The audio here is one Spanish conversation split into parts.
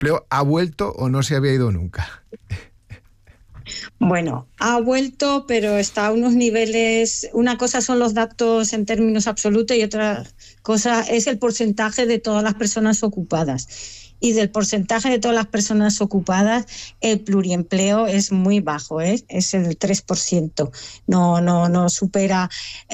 pluriempleo ha vuelto o no se había ido nunca? Bueno, ha vuelto, pero está a unos niveles. Una cosa son los datos en términos absolutos y otra cosa es el porcentaje de todas las personas ocupadas. Y del porcentaje de todas las personas ocupadas, el pluriempleo es muy bajo, es el 3%. No supera.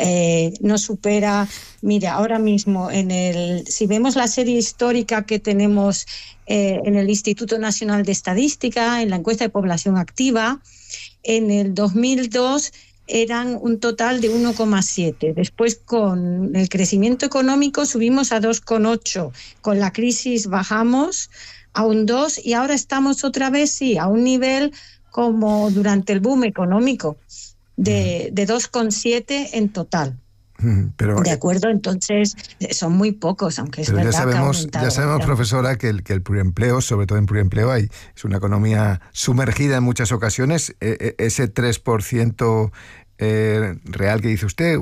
Mira, ahora mismo si vemos la serie histórica que tenemos en el Instituto Nacional de Estadística, en la encuesta de población activa, en el 2002 eran un total de 1,7. Después, con el crecimiento económico, subimos a 2,8. Con la crisis bajamos a un 2 y ahora estamos otra vez, sí, a un nivel como durante el boom económico de 2,7 en total. Pero, de acuerdo, entonces son muy pocos, aunque es verdad ya sabemos, profesora, que el pluriempleo, sobre todo en pluriempleo, es una economía sumergida en muchas ocasiones. Ese 3% real que dice usted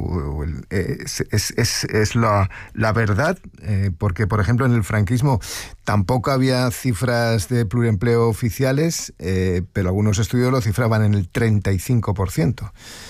es la verdad, porque, por ejemplo, en el franquismo tampoco había cifras de pluriempleo oficiales, pero algunos estudios lo cifraban en el 35%.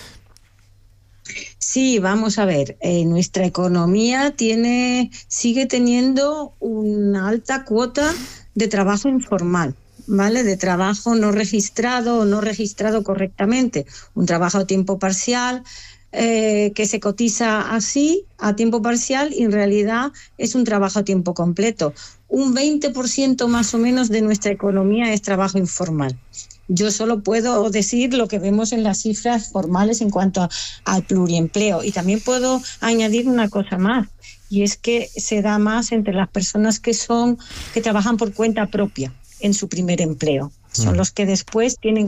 Sí, vamos a ver, nuestra economía sigue teniendo una alta cuota de trabajo informal, ¿vale? De trabajo no registrado o no registrado correctamente, un trabajo a tiempo parcial que se cotiza así, a tiempo parcial, y en realidad es un trabajo a tiempo completo. Un 20% más o menos de nuestra economía es trabajo informal. Yo solo puedo decir lo que vemos en las cifras formales en cuanto al pluriempleo. Y también puedo añadir una cosa más, y es que se da más entre las personas que trabajan por cuenta propia en su primer empleo. Son los que después tienen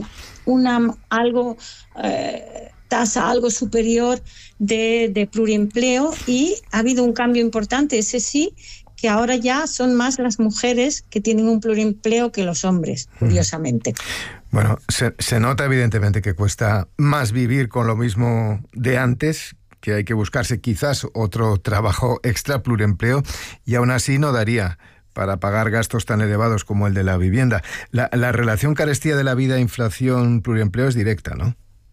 tasa algo superior de pluriempleo, y ha habido un cambio importante, ese sí, que ahora ya son más las mujeres que tienen un pluriempleo que los hombres, curiosamente. Bueno, se nota evidentemente que cuesta más vivir con lo mismo de antes, que hay que buscarse quizás otro trabajo extra, pluriempleo, y aún así no daría para pagar gastos tan elevados como el de la vivienda. La relación carestía de la vida, inflación, pluriempleo es directa, ¿no?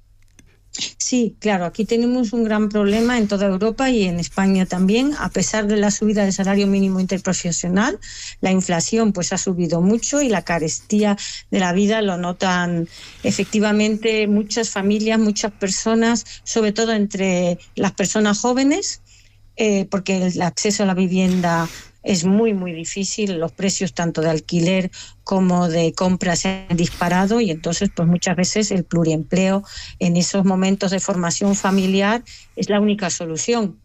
Sí, claro, aquí tenemos un gran problema en toda Europa y en España también. A pesar de la subida del salario mínimo interprofesional, la inflación pues ha subido mucho, y la carestía de la vida lo notan efectivamente muchas familias, muchas personas, sobre todo entre las personas jóvenes, porque el acceso a la vivienda es muy, muy difícil. Los precios tanto de alquiler como de compra se han disparado, y entonces pues muchas veces el pluriempleo en esos momentos de formación familiar es la única solución.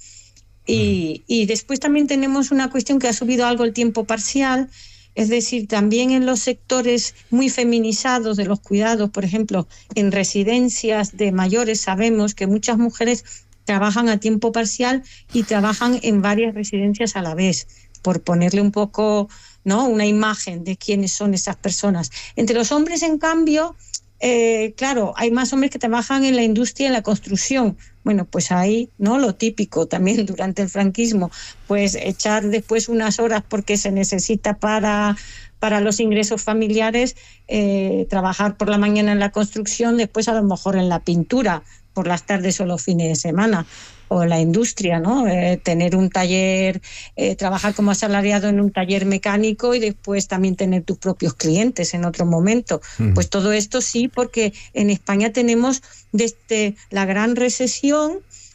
Y después también tenemos una cuestión que ha subido algo el tiempo parcial, es decir, también en los sectores muy feminizados de los cuidados, por ejemplo, en residencias de mayores, sabemos que muchas mujeres trabajan a tiempo parcial y trabajan en varias residencias a la vez, por ponerle un poco, ¿no?, una imagen de quiénes son esas personas. Entre los hombres, en cambio, claro, hay más hombres que trabajan en la industria y en la construcción. Bueno, pues ahí, ¿no?, lo típico también durante el franquismo, pues echar después unas horas porque se necesita para los ingresos familiares, trabajar por la mañana en la construcción, después a lo mejor en la pintura, por las tardes o los fines de semana, o la industria, ¿no? Tener un taller, trabajar como asalariado en un taller mecánico y después también tener tus propios clientes en otro momento. Pues todo esto sí, porque en España tenemos, desde la gran recesión,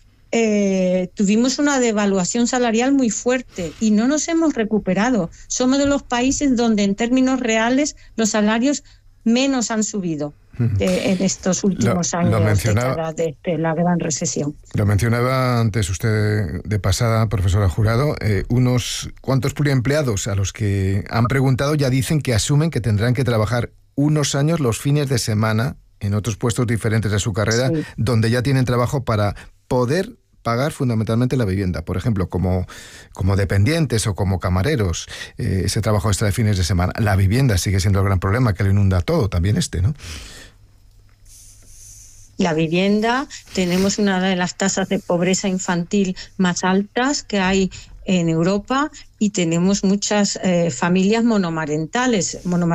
tuvimos una devaluación salarial muy fuerte y no nos hemos recuperado. Somos de los países donde en términos reales los salarios menos han subido en estos últimos años, décadas de la gran recesión. Lo mencionaba antes usted de pasada, profesora Jurado, unos cuantos pluriempleados a los que han preguntado ya dicen que asumen que tendrán que trabajar unos años los fines de semana en otros puestos diferentes de su carrera, sí, donde ya tienen trabajo para poder pagar fundamentalmente la vivienda, por ejemplo, como dependientes o como camareros, ese trabajo extra de fines de semana. La vivienda sigue siendo el gran problema que lo inunda todo, también ¿no? La vivienda, tenemos una de las tasas de pobreza infantil más altas que hay en Europa y tenemos muchas familias monomarentales